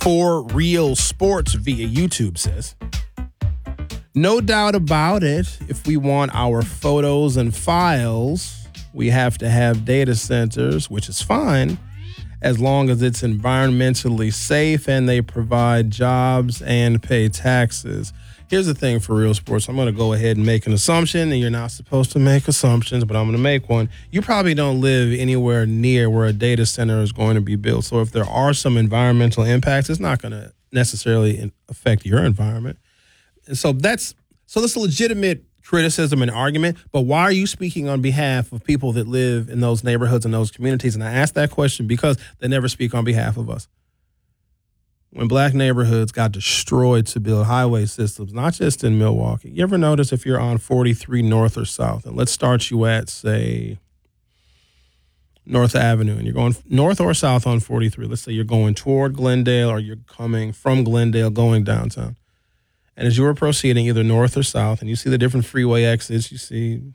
For Real Sports via YouTube says, no doubt about it, if we want our photos and files, we have to have data centers, which is fine, as long as it's environmentally safe and they provide jobs and pay taxes. Here's the thing for Real Sports. I'm going to go ahead and make an assumption, and you're not supposed to make assumptions, but I'm going to make one. You probably don't live anywhere near where a data center is going to be built. So if there are some environmental impacts, it's not going to necessarily affect your environment. And so that's a legitimate criticism and argument, but why are you speaking on behalf of people that live in those neighborhoods and those communities? And I ask that question because they never speak on behalf of us. When black neighborhoods got destroyed to build highway systems, not just in Milwaukee. You ever notice if you're on 43 north or south, and let's start you at, say, North Avenue, and you're going north or south on 43. Let's say you're going toward Glendale or you're coming from Glendale going downtown. And as you were proceeding either north or south, and you see the different freeway exits, you see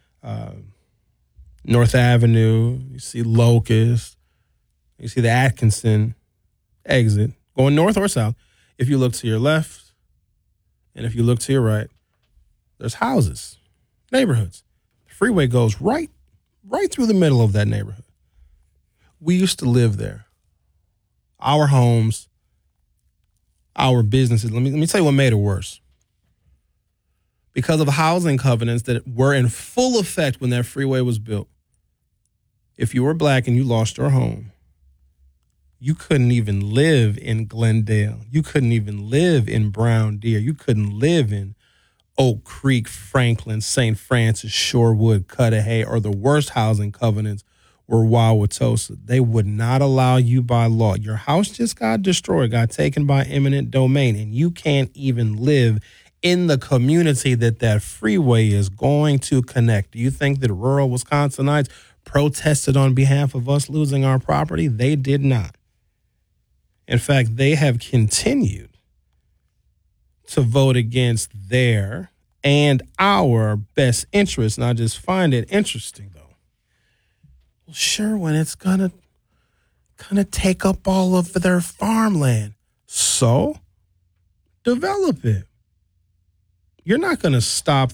North Avenue, you see Locust, you see the Atkinson exit, going north or south. If you look to your left and if you look to your right, there's houses, neighborhoods. The freeway goes right through the middle of that neighborhood. We used to live there. Our homes, our businesses. Let me tell you what made it worse. Because of housing covenants that were in full effect when that freeway was built, if you were black and you lost your home, you couldn't even live in Glendale. You couldn't even live in Brown Deer. You couldn't live in Oak Creek, Franklin, St. Francis, Shorewood, Cudahy, or the worst housing covenants were Wauwatosa. They would not allow you by law. Your house just got destroyed, got taken by eminent domain, and you can't even live in the community that freeway is going to connect. Do you think that rural Wisconsinites protested on behalf of us losing our property? They did not. In fact, they have continued to vote against their and our best interests. And I just find it interesting, though. Well, sure, when it's gonna take up all of their farmland, so develop it. You're not going to stop